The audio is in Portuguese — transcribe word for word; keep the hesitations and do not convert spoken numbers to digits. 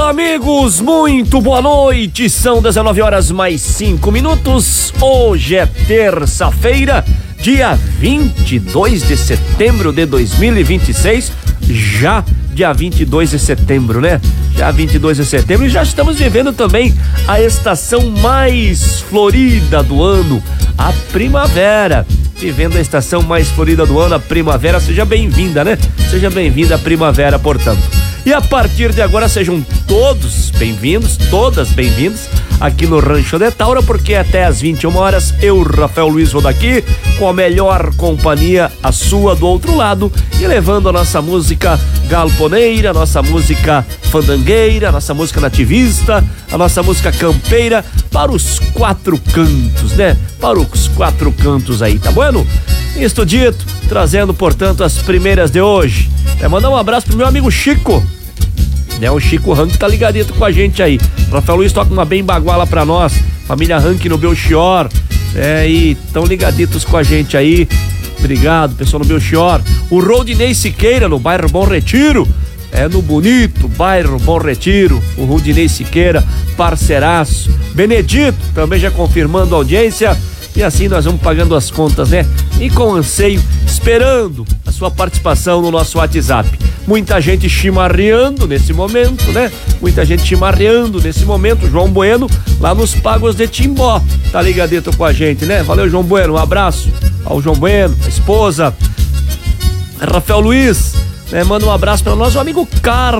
Olá, amigos, muito boa noite. São dezenove horas mais cinco minutos. Hoje é terça-feira, dia vinte e dois de setembro de dois mil e vinte e seis. Já dia vinte e dois de setembro, né? Já vinte e dois de setembro, e já estamos vivendo também a estação mais florida do ano, a primavera. Vivendo a estação mais florida do ano, a primavera. Seja bem-vinda, né? Seja bem-vinda à primavera, portanto. E a partir de agora sejam todos bem-vindos, todas bem-vindas aqui no Rancho de Taura, porque até às vinte e uma horas eu, Rafael Luiz, vou daqui com a melhor companhia, a sua do outro lado, e levando a nossa música galponeira, a nossa música fandangueira, a nossa música nativista, a nossa música campeira para os quatro cantos, né? Para os quatro cantos aí, tá bueno? Isto dito, trazendo, portanto, as primeiras de hoje. É mandar um abraço pro meu amigo Chico, né? O Chico Rank tá ligadito com a gente aí. Rafael Luiz toca uma bem baguala pra nós, família Rank no Belchior, é, e tão ligaditos com a gente aí. Obrigado, pessoal no Belchior. O Rodinei Siqueira, no bairro Bom Retiro, é no bonito bairro Bom Retiro, o Rodinei Siqueira, parceiraço. Benedito, também já confirmando a audiência. E assim nós vamos pagando as contas, né? E com anseio, esperando a sua participação no nosso WhatsApp. Muita gente chimarreando nesse momento, né? Muita gente chimarreando nesse momento. João Bueno, lá nos Pagos de Timbó, tá ligadito com a gente, né? Valeu, João Bueno, um abraço ao João Bueno, a esposa, Rafael Luiz, né? Manda um abraço para nós, o amigo Carlos.